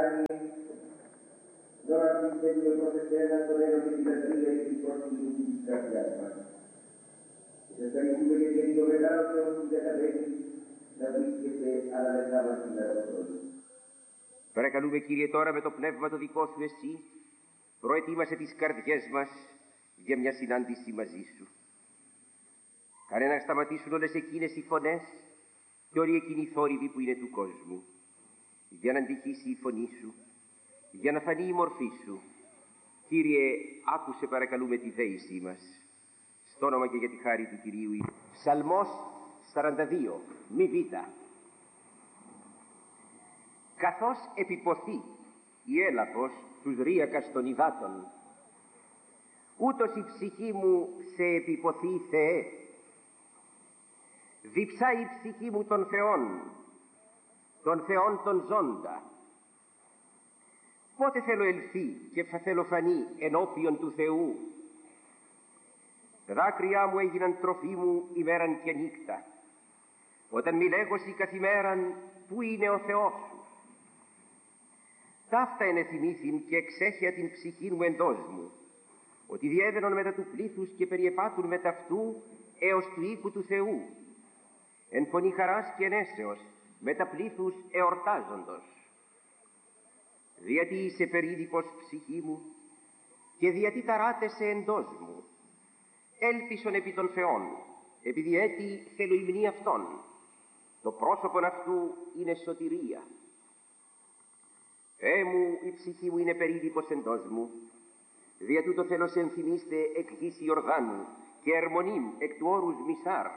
κάνει τώρα πιστεύει προς εσένα τον έρωτα την λατρεία και την πρόσφυγη της καρδιάς μας. Και σε ευχαριστούμε γιατί το μεγάλο Θεό που δεν θα πρέπει να βρίσκεται αλλά μετά μας την αεροπρόνη. Παρακαλούμε, Κύριε, τώρα με το πνεύμα το δικό σου εσύ, προετοίμασε τις καρδιές μας για μια συνάντηση μαζί σου. Κάνε να σταματήσουν όλες εκείνες οι φωνές και όλοι εκείνοι οι θόρυβοι που είναι του κόσμου, για να αντυχήσει η φωνή σου, για να φανεί η μορφή σου. Κύριε, άκουσε παρακαλούμε τη δέησή μας, στο όνομα και για τη χάρη του Κυρίου. Ψαλμός 42, μη βήτα. Καθώς επιποθεί η έλαφος τους ρίακας των υδάτων, ούτως η ψυχή μου σε επιποθεί, Θεέ. Διψά η ψυχή μου των Θεών των ζώντα. Πότε θέλω ελθεί και θα θέλω φανεί ενώπιον του Θεού. Τα δάκρυά μου έγιναν τροφή μου ημέραν και νύχτα, όταν μη λέγωσι καθημέραν πού είναι ο Θεός σου. Ταύτα ενεθυμήθην και εξέχεια την ψυχή μου εντός μου, ότι διέβαινον μετά του πλήθους και περιεπάτουν μετά αυτού έως του οίκου του Θεού, εν φωνή χαράς και ενέσεως μετά πλήθους εορτάζοντος. Διότι είσαι περίδικος ψυχή μου και διότι ταράτεσαι εντός μου. Έλπισον επί των Θεών, επειδή έτη θέλω υμνή Αυτόν. Το πρόσωπον αυτού είναι σωτηρία. Θεέ μου, η ψυχή μου είναι περίδικος εντός μου, δια τούτο θέλω σε ενθυμίστε εκ γης Ιορδάνου και ερμονήν εκ του όρους Μισάρ.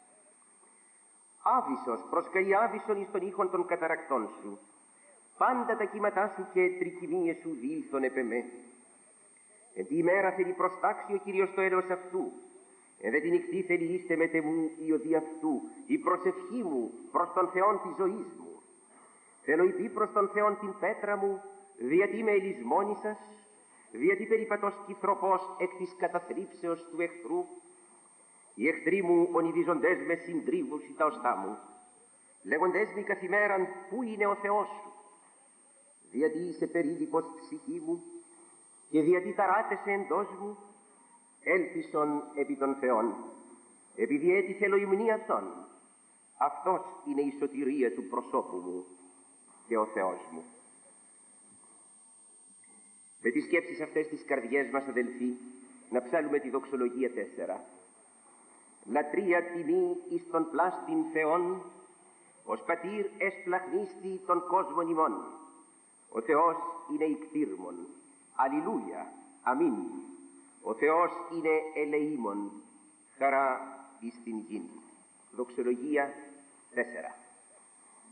Άβυσσος προσκαεί άβυσσον εις τον ήχον των καταρακτών σου, πάντα τα κύματά σου και τρικυμίες σου διήλθον επ' εμέ. Εν τη ημέρα θέλει προστάξει ο Κύριος το έλεος αυτού, εν δε τη νυχτή θέλει είστε μετ' εμού η οδή αυτού, η προσευχή μου προς τον Θεόν της ζωής μου. Θέλω υπή προς τον Θεόν την πέτρα μου, διότι είμαι ελισμόνισσας, διότι περιπατώ σκυθροπός εκ της καταθρύψεως του εχθρού. Οι εχθροί μου ονειδίζοντές με συντρίβουσι τα οστά μου, λέγοντές μη καθημέραν πού είναι ο Θεός σου. Διότι είσαι περίδικος ψυχή μου και διότι ταράτεσαι εντός μου, έλπισον επί των Θεών, επειδή έτη θέλω υμνή Αυτόν. Αυτός είναι η σωτηρία του προσώπου μου και ο Θεός μου. Με τις σκέψεις αυτές τις καρδιές μας, αδελφοί, να ψάλουμε τη δοξολογία 4. Λατρεία τιμή εις τον πλάστην Θεόν, ως πατήρ εσπλαχνίστη των κόσμων ημών. Ο Θεός είναι ικτήρμον. Αλληλούια. Αμήν. Ο Θεός είναι ελεήμον. Χαρά εις την γην. Δοξολογία 4.